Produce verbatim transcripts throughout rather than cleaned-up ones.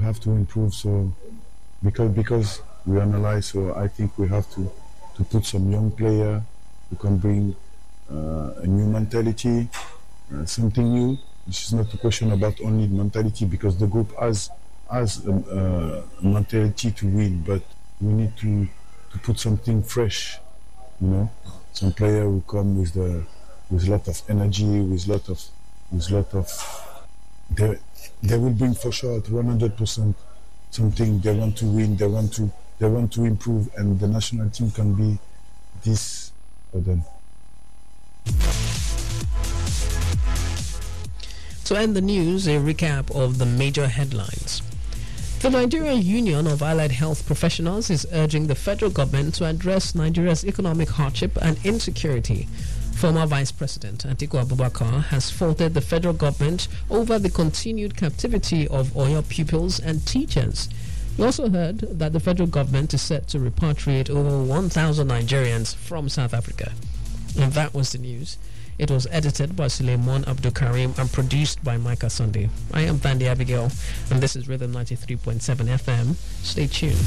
have to improve. So because because we analyze, so I think we have to to put some young player who can bring uh, a new mentality, uh, something new. This is not a question about only mentality, because the group has has a, a mentality to win, but we need to to put something fresh, you know, some player who come with the with a lot of energy, with lot of with lot of they they will bring for sure at one hundred percent something. They want to win, they want to they want to improve, and the national team can be this for them. To end the news, a recap of the major headlines. The Nigerian Union of Allied Health Professionals is urging the federal government to address Nigeria's economic hardship and insecurity. Former Vice President Atiku Abubakar has faulted the federal government over the continued captivity of Oyo pupils and teachers. We also heard that the federal government is set to repatriate over one thousand Nigerians from South Africa. And that was the news. It was edited by Suleiman Abdul Karim and produced by Micah Sunday. I am Thandi Abigail, and this is Rhythm ninety-three point seven F M. Stay tuned.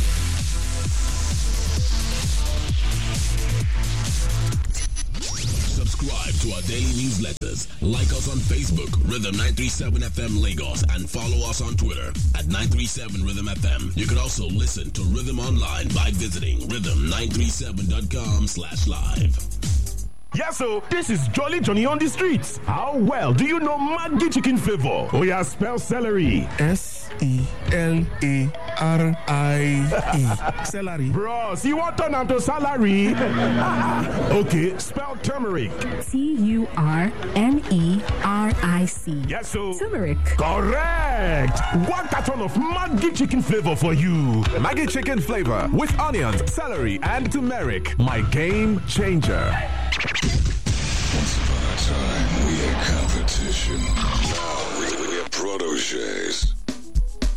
Subscribe to our daily newsletters. Like us on Facebook, Rhythm nine three seven F M Lagos, and follow us on Twitter at nine three seven Rhythm F M. You can also listen to Rhythm online by visiting rhythm nine three seven dot com slash live. Yeah, so this is Jolly Johnny on the streets. How well do you know Maggi chicken flavor? Oh yeah, spell celery. S E L A R I E. Celery. Bros, you want turn into salary? Okay, spell turmeric. T U R N E R I C. Yes, so turmeric. Correct. One carton of Maggi chicken flavor for you. Maggi chicken flavor with onions, celery, and turmeric. My game changer. Once upon a time, we had competition. Now we, we have proteges.